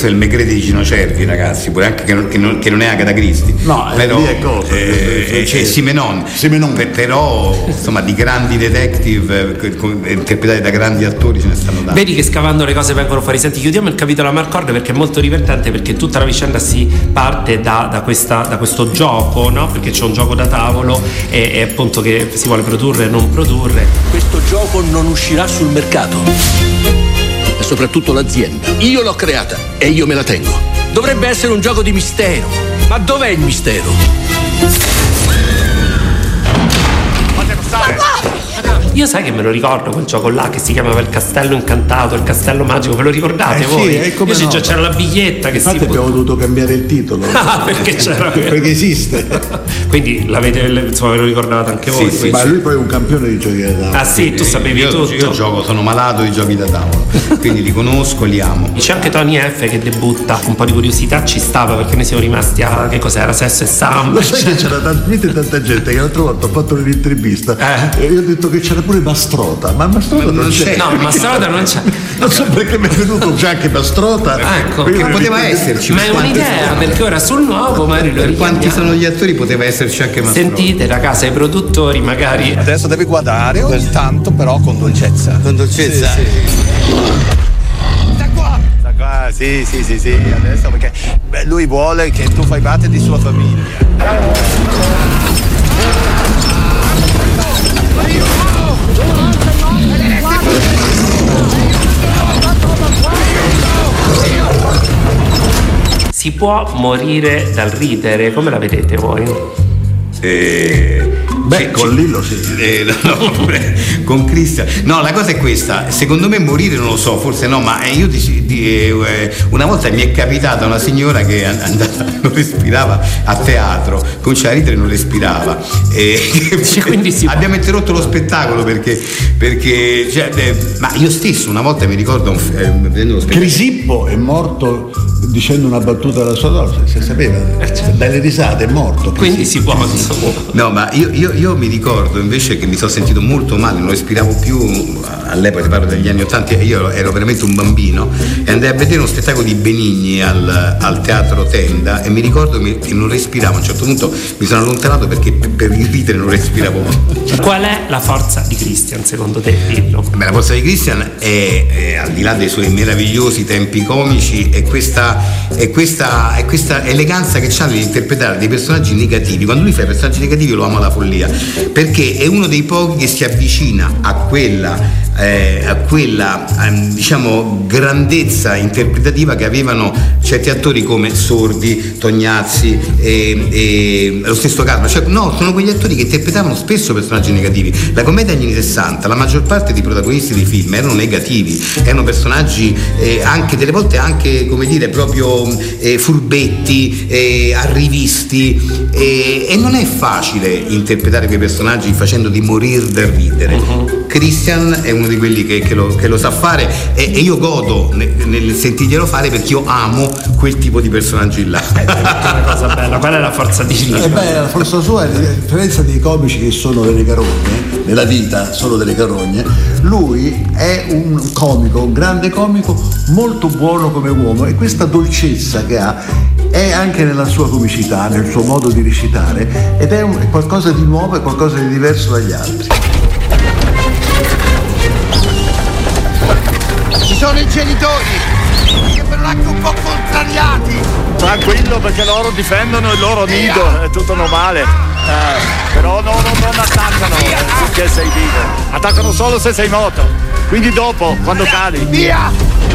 questo è il Maigret di Gino Cervi, ragazzi, pure anche che non è Agatha Christie. No, però lì è cosa? c'è Simenon. Però insomma di grandi detective interpretati da grandi attori ce ne stanno dando. Vedi che scavando le cose vengono fuori. Senti, chiudiamo il capitolo Amarcord perché è molto divertente, perché tutta la vicenda si parte da questo gioco, no? Perché c'è un gioco da tavolo e appunto che si vuole produrre e non produrre. Questo gioco non uscirà sul mercato, e soprattutto l'azienda io l'ho creata e io me la tengo. Dovrebbe essere un gioco di mistero, ma dov'è il mistero? Fate passare! Io sai che me lo ricordo quel gioco là che si chiamava il Castello Incantato, il Castello Magico, ve lo ricordate voi? Sì, io no. C'era la biglietta che infatti abbiamo dovuto cambiare il titolo. Perché c'era perché esiste. Quindi insomma ve lo ricordate anche voi? Sì, ma lui poi è un campione di giochi da tavolo. Ah sì, tu sapevi tutto. Io gioco, sono malato di giochi da tavolo, quindi li conosco, li amo. C'è anche Tony F che debutta, un po' di curiosità ci stava perché noi siamo rimasti a che cos'era, Sesso e Samba. Lo sai che c'era tanta gente che l'altra volta ho fatto un'intervista e io ho detto che c'era pure Mastrota, ma Mastrota non c'è. No, Mastrota non c'è. Non so perché mi è venuto c'è anche Mastrota. Ecco, che poteva esserci. Ma è un'idea, perché ora sul nuovo magari lo richiamiamo. Quanti sono gli attori, poteva esserci anche Mastrota. Sentite da casa i produttori magari. Adesso devi guardare ogni tanto, però con dolcezza. Con dolcezza? Sì. Sta qua, sì. Adesso perché lui vuole che tu fai parte di sua famiglia. Si può morire dal ridere, come la vedete voi? Con Lillo sì. Con Christian. No, la cosa è questa, secondo me morire non lo so, forse no, ma io una volta mi è capitata una signora che andava, non respirava a teatro, cominciava a ridere e non respirava. Quindi abbiamo interrotto lo spettacolo perché ma io stesso una volta mi ricordo vedendo lo spettacolo. Crisippo è morto dicendo una battuta alla sua donna, se sapeva, dalle risate è morto. Quindi si può, no, ma io mi ricordo invece che mi sono sentito molto male, non respiravo più, all'epoca ti parlo degli anni '80, io ero veramente un bambino e andai a vedere uno spettacolo di Benigni al Teatro Tenda e mi ricordo che non respiravo, a un certo punto mi sono allontanato perché per il ridere non respiravo più. Qual è la forza di Christian secondo te, Lillo? La forza di Christian è al di là dei suoi meravigliosi tempi comici, è questa eleganza che ha nell'interpretare dei personaggi negativi. Quando lui fa i personaggi negativi io lo amo alla follia, perché è uno dei pochi che si avvicina a quella diciamo grandezza interpretativa che avevano certi attori come Sordi, Tognazzi e lo stesso Carlo. Sono quegli attori che interpretavano spesso personaggi negativi. La commedia degli anni 60, la maggior parte dei protagonisti dei film erano negativi, erano personaggi anche delle volte anche, come dire, proprio furbetti, arrivisti, e non è facile interpretare quei personaggi facendo di morire dal ridere. Christian è uno di quelli che lo sa fare e io godo nel sentirglielo fare, perché io amo quel tipo di personaggi là. È una cosa bella. Qual è la forza di Lillo? La forza sua è la differenza dei comici che sono delle carogne nella vita, sono delle carogne. Lui è un comico, un grande comico, molto buono come uomo, e questa dolcezza che ha è anche nella sua comicità, nel suo modo di recitare, ed è qualcosa di nuovo e qualcosa di diverso dagli altri. Ci sono i genitori che però anche un po' contrariati. Tranquillo, perché loro difendono il loro nido, è tutto normale. Però non attaccano finché sei vivo. Attaccano solo se sei morto. Quindi dopo, quando cadi. Via!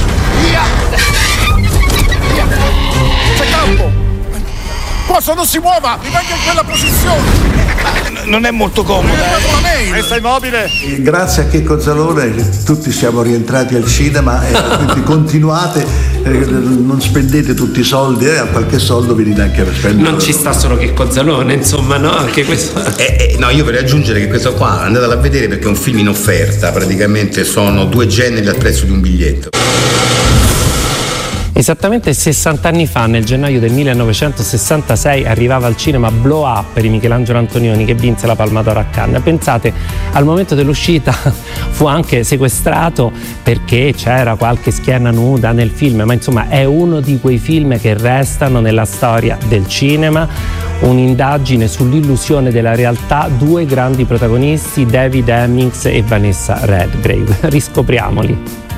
C'è campo! Posso, non si muova! Rimanga in quella posizione! Non è molto comodo. Resta immobile. Grazie a Checco Zalone tutti siamo rientrati al cinema e quindi continuate, non spendete tutti i soldi, a qualche soldo venite anche per spendere. Non ci sta solo Checco Zalone, insomma, no? Anche questo. No, io vorrei aggiungere che questo qua andatelo a vedere perché è un film in offerta, praticamente sono 2 generi al prezzo di un biglietto. Esattamente 60 anni fa, nel gennaio del 1966, arrivava al cinema Blow Up di Michelangelo Antonioni, che vinse la Palma d'Oro a Cannes. Pensate, al momento dell'uscita fu anche sequestrato perché c'era qualche schiena nuda nel film, ma insomma è uno di quei film che restano nella storia del cinema. Un'indagine sull'illusione della realtà, due grandi protagonisti, David Hemmings e Vanessa Redgrave. Riscopriamoli.